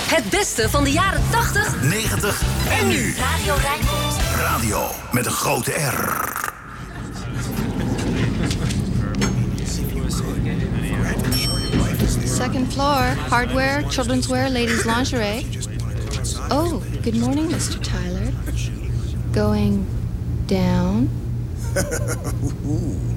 Het beste van de jaren 80, 90 en nu. Radio Rijnmond. Radio met een grote R. Second floor, hardware, children's wear, ladies' lingerie. Oh, good morning, Mr. Tyler. Going down?